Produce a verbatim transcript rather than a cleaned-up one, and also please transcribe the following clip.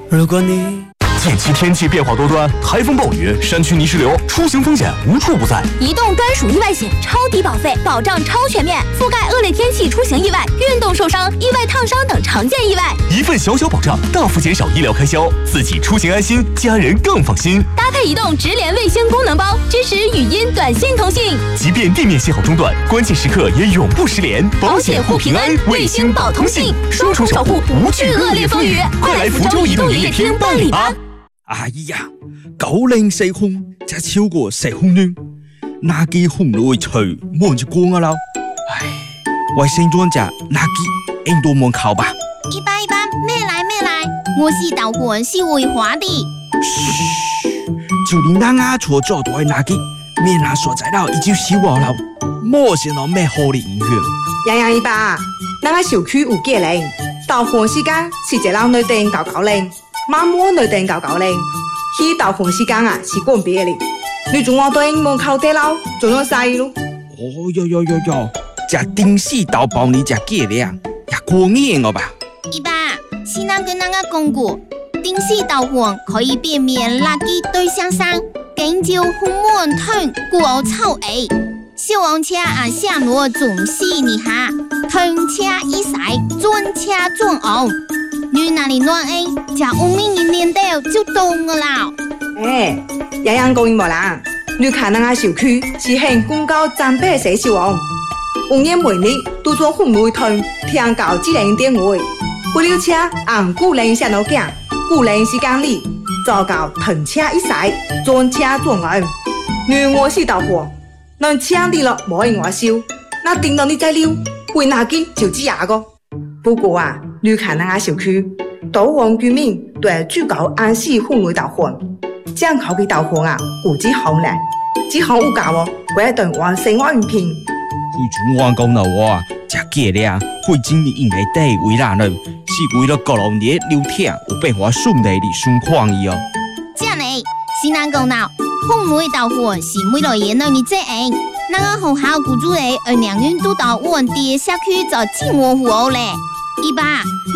如果你近期天气变化多端，台风暴雨、山区泥石流，出行风险无处不在。 移动专属意外险，超低保费，保障超全面，覆盖恶劣天气出行意外、运动受伤、意外烫伤等常见意外。 一份小小保障，大幅减少医疗开销，自己出行安心，家人更放心。 搭配移动直连卫星功能包，支持语音、短信通信。 即便地面信号中断，关键时刻也永不失联。保险护平安，卫星保通信，双重守护，无惧恶劣风雨。快来福州移动营业厅办理吧！ 哎呀，九零四空就超過四空暖，哪機空內除冇人就光啊啦！唉，衛生專家哪機印度門口吧？ 一般一般，咩來咩來，我是導管是會滑的。 噓，就連咱阿錯做到哪機，面下所在到已經死我啦，冇先攞咩好的影響。 洋洋一把，咱個小區有幾零，導管時間是一人內定九九零。媽媽內定九九零，去導航時間啊是講別哩。你仲我對門口地樓仲有細咯。 哦喲喲喲喲，只電視導報你只幾靚，也過癮了吧？ 一爸，是那跟那個講過，電視導航可以辨別垃圾對象上，根據紅門吞過臭味。消防車啊下落總是你下，吞車一駛，轉車轉紅。你那裡亂誒，就五名人連到就凍了啦。 誒，洋洋講無啦，你看那個小區是很公告戰備寫消防，五年每日都做紅綠燈，聽到指令電話，不溜車按固令上路行，固令時間裡做到停車一駛，轉車轉紅。你我是導航，能車裡了冇人我燒，那頂到你再溜，會哪機就知牙個。不過啊，你看那個小區，多旺居民對最高安息氛圍導航，這樣考嘅導航啊，估計好難，只好有教哦，為對完生活用品。 佢仲話講到話，只幾靚，會經歷應該地為難了，是為了各行業聊天，有變化順利的順況伊哦。 這樣呢，是難講到，氛圍導航是為了研究你這樣。那個學校雇主嚟，而兩人都到我哋社區做節目服務咧，一把。